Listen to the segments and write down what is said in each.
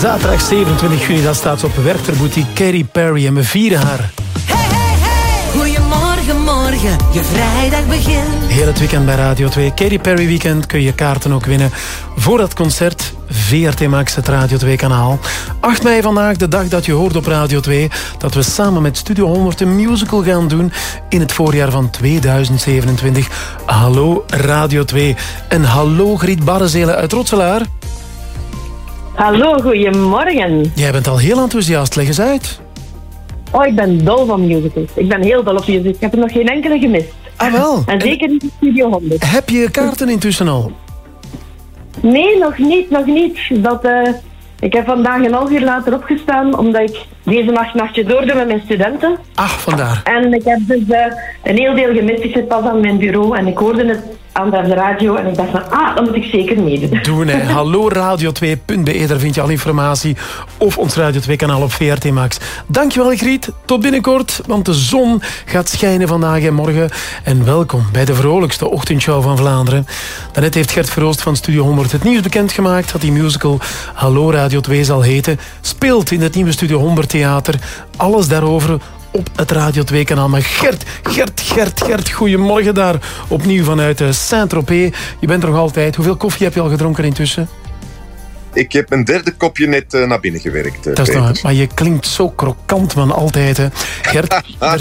Zaterdag 27 juni, dat staat ze op Werchter-boutique Katy Perry en we vieren haar. Hey, hey, hey. Goedemorgen, morgen, je vrijdag begint. Heel het weekend bij Radio 2. Katy Perry Weekend kun je kaarten ook winnen voor dat concert. VRT Max, het Radio 2-kanaal. 8 mei vandaag, de dag dat je hoort op Radio 2... dat we samen met Studio 100 een musical gaan doen... in het voorjaar van 2027. Hallo Radio 2. En hallo Griet Barrezelen uit Rotselaar. Hallo, goedemorgen. Jij bent al heel enthousiast, leg eens uit. Oh, ik ben dol van musicals. Ik ben heel dol op musicals. Ik heb er nog geen enkele gemist. Ah, wel. En zeker niet in Studio 100. Heb je kaarten intussen al? Nee, nog niet. Ik heb vandaag een half uur later opgestaan, omdat ik deze nachtje doordoe met mijn studenten. Ach, vandaar. En ik heb dus een heel deel gemist. Ik zit pas aan mijn bureau en ik hoorde het aan de radio en ik dacht van, dat moet ik zeker meedoen. Doen, hè. Hallo radio2.be, daar vind je al informatie. Of ons Radio 2-kanaal op VRT Max. Dankjewel, Griet. Tot binnenkort, want de zon gaat schijnen vandaag en morgen. En welkom bij de vrolijkste ochtendshow van Vlaanderen. Daarnet heeft Gert Verhoost van Studio 100 het nieuws bekendgemaakt dat die musical Hallo Radio 2 zal heten. Speelt in het nieuwe Studio 100 theater. Alles daarover op het Radio 2-kanaal. Maar Gert, goedemorgen daar. Opnieuw vanuit Saint-Tropez. Je bent er nog altijd. Hoeveel koffie heb je al gedronken intussen? Ik heb een derde kopje net naar binnen gewerkt. Dat is toch, maar je klinkt zo krokant, man, altijd. Hè. Gert,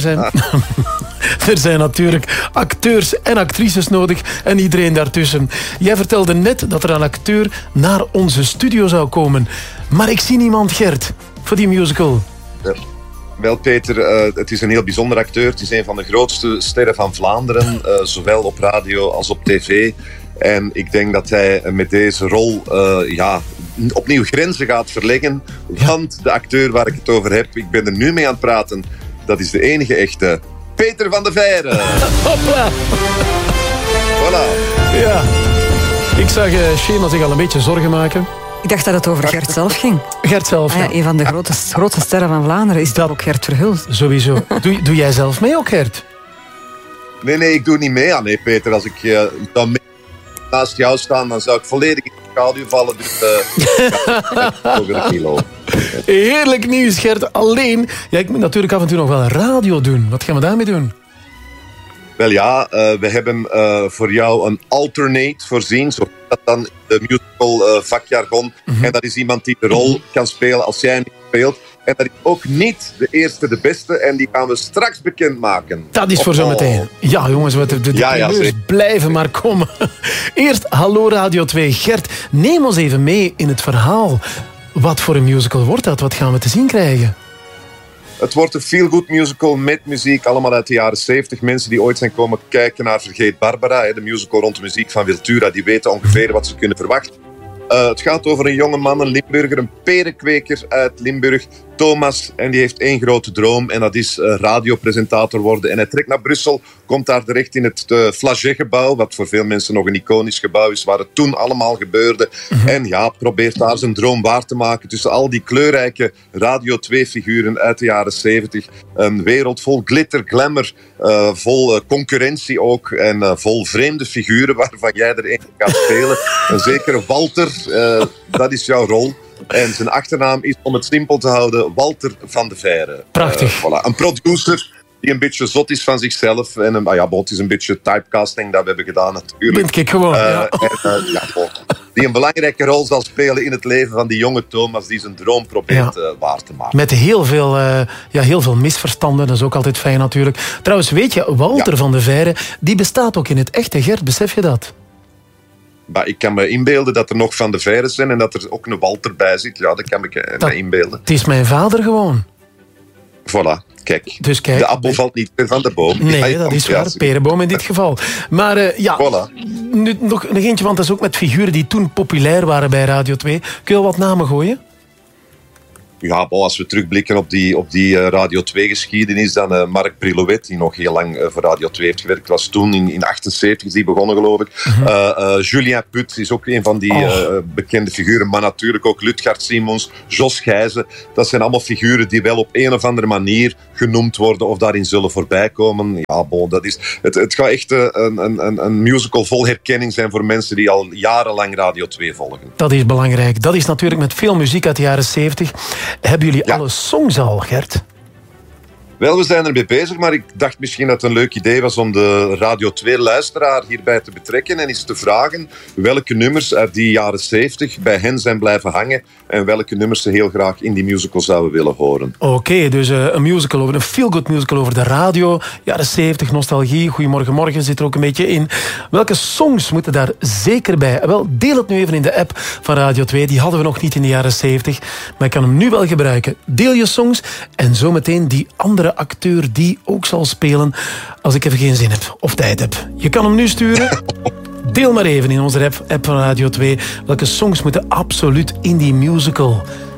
er zijn natuurlijk acteurs en actrices nodig en iedereen daartussen. Jij vertelde net dat er een acteur naar onze studio zou komen. Maar ik zie niemand, Gert, voor die musical. Ja. Wel, Peter, het is een heel bijzonder acteur. Het is een van de grootste sterren van Vlaanderen, zowel op radio als op tv. En ik denk dat hij met deze rol opnieuw grenzen gaat verleggen. Want de acteur waar ik het over heb, ik ben er nu mee aan het praten, dat is de enige echte Peter van de Veire. Hopla! Voilà. Ja. Ik zag Shema zich al een beetje zorgen maken. Ik dacht dat het over Gert zelf ging. Gert zelf, ja. Een van de grootste sterren van Vlaanderen is dat ook Gert Verhulst. Sowieso. Doe jij zelf mee ook, Gert? Nee, ik doe niet mee aan. Nee, Peter, als ik dan naast jou staan, dan zou ik volledig in de schaduw vallen. Dus over een kilo. Heerlijk nieuws, Gert. Alleen, ik moet natuurlijk af en toe nog wel radio doen. Wat gaan we daarmee doen? Wel ja, we hebben voor jou een alternate voorzien, zo dat dan in de musical vakjargon. Mm-hmm. En dat is iemand die de rol kan spelen als jij niet speelt. En dat is ook niet de eerste, de beste. En die gaan we straks bekendmaken. Dat is voor zometeen. Ja, jongens, de blijven maar komen. Eerst Hallo Radio 2. Gert, neem ons even mee in het verhaal. Wat voor een musical wordt dat? Wat gaan we te zien krijgen? Het wordt een feel-good musical met muziek, allemaal uit de jaren 70. Mensen die ooit zijn komen kijken naar Vergeet Barbara, de musical rond de muziek van Wiltura, die weten ongeveer wat ze kunnen verwachten. Het gaat over een jonge man, een Limburger, een perenkweker uit Limburg, Thomas. En die heeft één grote droom en dat is radiopresentator worden. En hij trekt naar Brussel, komt daar terecht in het Flagey-gebouw, wat voor veel mensen nog een iconisch gebouw is, waar het toen allemaal gebeurde. Mm-hmm. En probeert daar zijn droom waar te maken tussen al die kleurrijke Radio 2-figuren uit de jaren 70. Een wereld vol glitter, glamour, vol concurrentie ook en vol vreemde figuren waarvan jij er één gaat spelen. Een zekere Walter, dat is jouw rol. En zijn achternaam is, om het simpel te houden, Walter van de Veire. Prachtig. Voilà. Een producer die een beetje zot is van zichzelf. En het is een beetje typecasting dat we hebben gedaan natuurlijk. Vind ik gewoon, die een belangrijke rol zal spelen in het leven van die jonge Thomas die zijn droom probeert waar te maken. Met heel veel misverstanden, dat is ook altijd fijn natuurlijk. Trouwens, weet je, Walter van de Veire, die bestaat ook in het echte, Gert, besef je dat? Maar ik kan me inbeelden dat er nog Van de Veire zijn en dat er ook een Walter bij zit. Ja, dat kan ik me inbeelden. Het is mijn vader gewoon. Voilà, kijk. Dus kijk, de appel valt niet meer van de boom. Nee, dat is waar. Perenboom in dit geval. Maar voilà. Nu nog eentje, want dat is ook met figuren die toen populair waren bij Radio 2. Kun je al wat namen gooien? als we terugblikken op die Radio 2-geschiedenis, dan Mark Brilouet, die nog heel lang voor Radio 2 heeft gewerkt, was toen in 78 is die begonnen, geloof ik. Julien Put is ook een van die bekende figuren, maar natuurlijk ook Lutgard Simons, Jos Gijzen. Dat zijn allemaal figuren die wel op een of andere manier genoemd worden of daarin zullen voorbijkomen. Ja, dat is, het gaat echt een musical vol herkenning zijn voor mensen die al jarenlang Radio 2 volgen. Dat is belangrijk. Dat is natuurlijk met veel muziek uit de jaren 70. Hebben jullie alle songs al, Gert? Wel, we zijn ermee bezig, maar ik dacht misschien dat het een leuk idee was om de Radio 2-luisteraar hierbij te betrekken en eens te vragen welke nummers uit die jaren 70 bij hen zijn blijven hangen en welke nummers ze heel graag in die musical zouden willen horen. Oké, dus een musical over een feel-good musical over de radio, jaren 70, nostalgie, Goedemorgen Morgen zit er ook een beetje in. Welke songs moeten daar zeker bij? Wel, deel het nu even in de app van Radio 2, die hadden we nog niet in de jaren 70, maar ik kan hem nu wel gebruiken. Deel je songs en zometeen die andere acteur die ook zal spelen als ik even geen zin heb of tijd heb. Je kan hem nu sturen. Deel maar even in onze app van Radio 2 welke songs moeten absoluut in die musical.